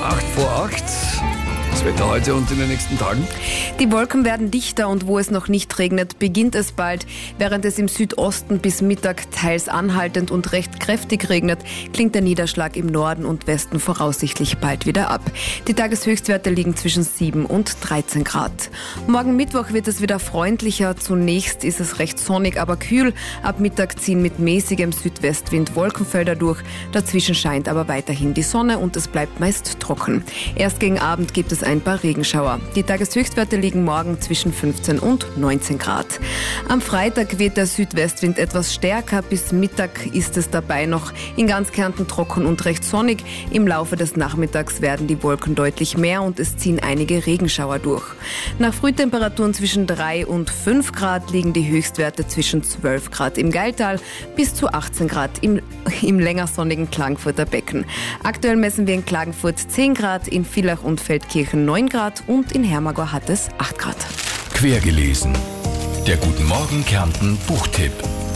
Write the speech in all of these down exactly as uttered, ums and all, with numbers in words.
acht vor acht. Das Wetter heute und in den nächsten Tagen. Die Wolken werden dichter und wo es noch nicht regnet, beginnt es bald. Während es im Südosten bis Mittag teils anhaltend und recht kräftig regnet, klingt der Niederschlag im Norden und Westen voraussichtlich bald wieder ab. Die Tageshöchstwerte liegen zwischen sieben und dreizehn Grad. Morgen Mittwoch wird es wieder freundlicher. Zunächst ist es recht sonnig, aber kühl. Ab Mittag ziehen mit mäßigem Südwestwind Wolkenfelder durch. Dazwischen scheint aber weiterhin die Sonne und es bleibt meist trocken. Erst gegen Abend gibt es ein paar Regenschauer. Die Tageshöchstwerte liegen morgen zwischen fünfzehn und neunzehn Grad. Am Freitag weht der Südwestwind etwas stärker. Bis Mittag ist es dabei noch in ganz Kärnten trocken und recht sonnig. Im Laufe des Nachmittags werden die Wolken deutlich mehr und es ziehen einige Regenschauer durch. Nach Frühtemperaturen zwischen drei und fünf Grad liegen die Höchstwerte zwischen zwölf Grad im Gailtal bis zu achtzehn Grad im, im länger sonnigen Klagenfurter Becken. Aktuell messen wir in Klagenfurt zehn Grad, in Villach und Feldkirchen neun Grad und in Hermagor hat es acht Grad. Quergelesen. Der Guten Morgen Kärnten Buchtipp.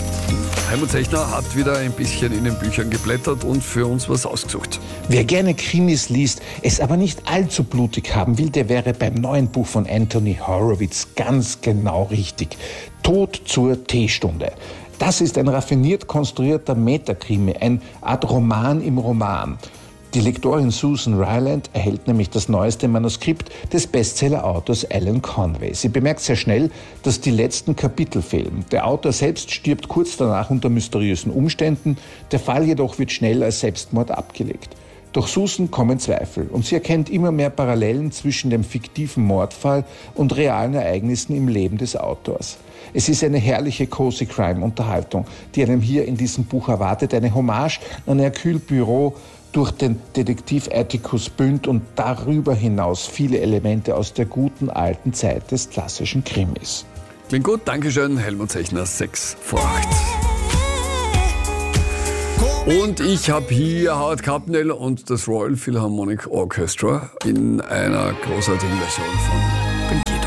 Helmut Zechner hat wieder ein bisschen in den Büchern geblättert und für uns was ausgesucht. Wer gerne Krimis liest, es aber nicht allzu blutig haben will, der wäre beim neuen Buch von Anthony Horowitz ganz genau richtig. Tod zur Teestunde. Das ist ein raffiniert konstruierter Metakrimi, eine Art Roman im Roman. Die Lektorin Susan Ryland erhält nämlich das neueste Manuskript des Bestseller-Autors Alan Conway. Sie bemerkt sehr schnell, dass die letzten Kapitel fehlen. Der Autor selbst stirbt kurz danach unter mysteriösen Umständen. Der Fall jedoch wird schnell als Selbstmord abgelegt. Doch Susan kommen Zweifel und sie erkennt immer mehr Parallelen zwischen dem fiktiven Mordfall und realen Ereignissen im Leben des Autors. Es ist eine herrliche Cozy Crime-Unterhaltung, die einem hier in diesem Buch erwartet. Eine Hommage an Hercule Poirot durch den Detektiv Atticus Bünd und darüber hinaus viele Elemente aus der guten alten Zeit des klassischen Krimis. Klingt gut, Dankeschön, Helmut Zechner, sechs vor acht. Und ich habe hier Howard Carpendale und das Royal Philharmonic Orchestra in einer großartigen Version von